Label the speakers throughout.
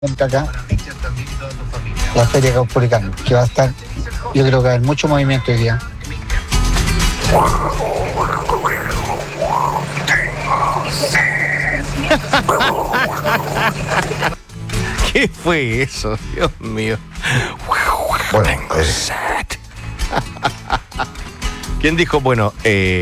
Speaker 1: acá, la Feria Caupolicán, que va a estar, yo creo que va a haber mucho movimiento hoy día.
Speaker 2: ¿Qué fue eso? Dios mío.
Speaker 3: Bueno,
Speaker 2: ¿Quién dijo? Bueno,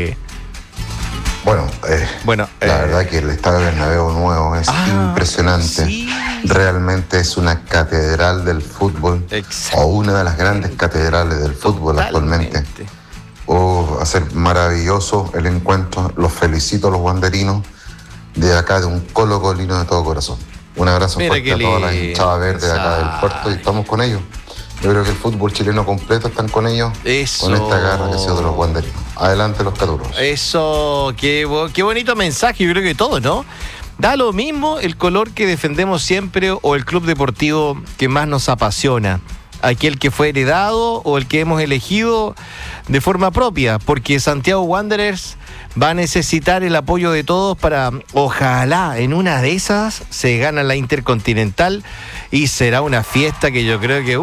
Speaker 3: la verdad que el Estadio Bernabéu nuevo es impresionante.
Speaker 2: Sí.
Speaker 3: Realmente es una catedral del fútbol.
Speaker 2: Exacto.
Speaker 3: O una de las grandes catedrales del fútbol actualmente. Va a ser maravilloso el encuentro. Los felicito a los wanderinos de acá, de un colocolino de todo corazón. Un abrazo fuerte a toda la hinchada verde de acá del puerto y estamos con ellos. Yo creo que el fútbol chileno completo están con ellos.
Speaker 2: Eso.
Speaker 3: Con esta garra que ha sido de los wanderinos. Adelante los caturos.
Speaker 2: Eso, qué bonito mensaje, yo creo que todo, ¿no? Da lo mismo el color que defendemos siempre o el club deportivo que más nos apasiona. Aquel que fue heredado o el que hemos elegido de forma propia, porque Santiago Wanderers va a necesitar el apoyo de todos para, ojalá, en una de esas se gana la Intercontinental y será una fiesta que yo creo que,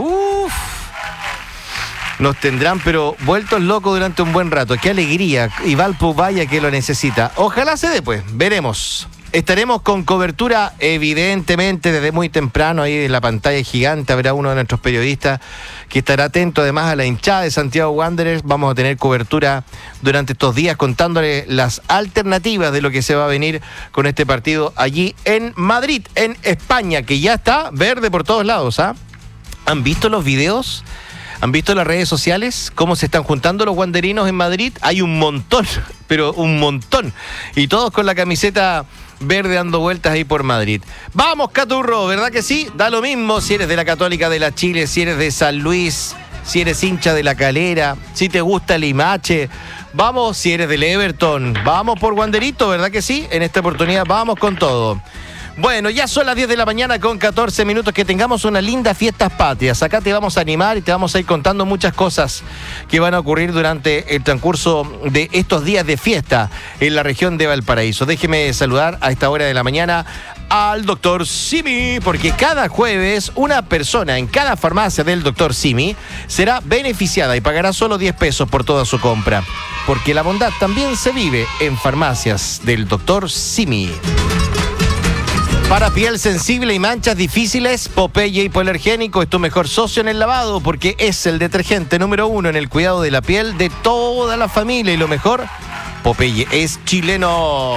Speaker 2: nos tendrán pero vueltos locos durante un buen rato. ¡Qué alegría! Y Valpo vaya que lo necesita. Ojalá se dé, pues, veremos. Estaremos con cobertura, evidentemente, desde muy temprano. Ahí en la pantalla gigante habrá uno de nuestros periodistas que estará atento además a la hinchada de Santiago Wanderers. Vamos a tener cobertura durante estos días contándole las alternativas de lo que se va a venir con este partido allí en Madrid, en España, que ya está verde por todos lados, ¿ah? ¿Han visto los videos? ¿Han visto las redes sociales? ¿Cómo se están juntando los wanderinos en Madrid? Hay un montón, pero un montón. Y todos con la camiseta verde dando vueltas ahí por Madrid. ¡Vamos, Caturro! ¿Verdad que sí? Da lo mismo si eres de la Católica de la Chile, si eres de San Luis, si eres hincha de La Calera, si te gusta el Limache. Vamos, si eres del Everton. Vamos por Wanderito, ¿verdad que sí? En esta oportunidad vamos con todo. Bueno, ya son las 10 de la mañana con 14 minutos. Que tengamos unas lindas fiestas patrias. Acá te vamos a animar y te vamos a ir contando muchas cosas que van a ocurrir durante el transcurso de estos días de fiesta en la región de Valparaíso. Déjeme saludar a esta hora de la mañana al doctor Simi, porque cada jueves una persona en cada farmacia del doctor Simi será beneficiada y pagará solo 10 pesos por toda su compra. Porque la bondad también se vive en farmacias del doctor Simi. Para piel sensible y manchas difíciles, Popeye Hipoalergénico es tu mejor socio en el lavado, porque es el detergente número 1 en el cuidado de la piel de toda la familia. Y lo mejor, Popeye es chileno.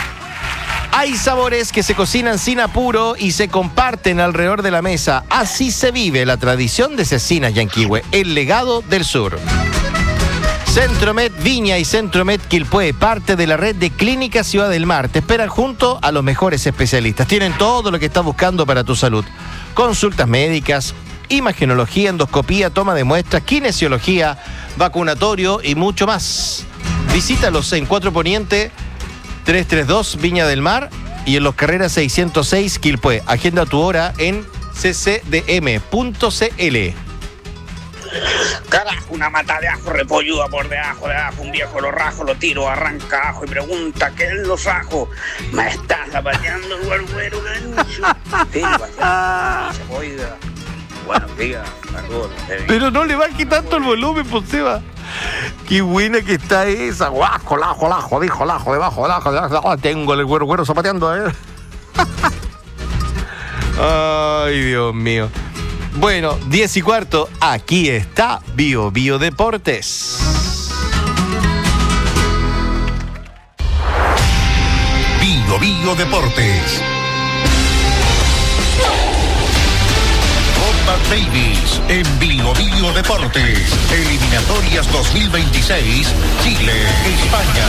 Speaker 2: Hay sabores que se cocinan sin apuro y se comparten alrededor de la mesa. Así se vive la tradición de Cecinas Yanquihue, el legado del sur. Centromed Viña y Centromed Quilpué, parte de la red de Clínicas Ciudad del Mar, te esperan junto a los mejores especialistas. Tienen todo lo que estás buscando para tu salud. Consultas médicas, imagenología, endoscopía, toma de muestras, kinesiología, vacunatorio y mucho más. Visítalos en 4 Poniente 332 Viña del Mar y en Los Carreras 606 Quilpué. Agenda tu hora en ccdm.cl.
Speaker 4: Carajo, una mata de ajo repolluda por debajo de ajo, un viejo lo rajo, lo tiro, arranca ajo y pregunta ¿qué es los ajos? Me estás zapateando el güero gancho. Sí, oiga. Buenos días, saludos.
Speaker 2: Pero no le baje tanto el volumen, pues, Seba. Qué buena que está esa. Guajo, lajo, dijo lajo, debajo del ajo. Tengo el güero zapateando, Ay, Dios mío. Bueno, 10:15, aquí está Bio Deportes.
Speaker 5: Bio Deportes. Copa Davis en Bio Deportes. Eliminatorias 2026, Chile, España.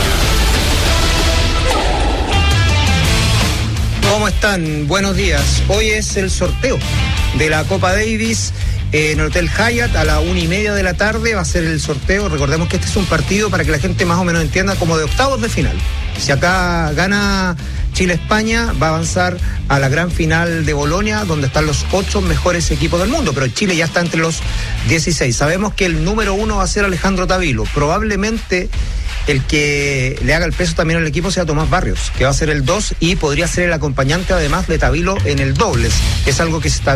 Speaker 6: ¿Cómo están? Buenos días. Hoy es el sorteo de la Copa Davis en el Hotel Hyatt a la 1:30 de la tarde. Va a ser el sorteo. Recordemos que este es un partido para que la gente más o menos entienda como de octavos de final. Si acá gana Chile-España, va a avanzar a la gran final de Bolonia, donde están los 8 mejores equipos del mundo, pero Chile ya está entre los 16. Sabemos que el número 1 va a ser Alejandro Tavilo. Probablemente el que le haga el peso también al equipo sea Tomás Barrios, que va a ser el 2 y podría ser el acompañante además de Tabilo en el dobles. Es algo que se está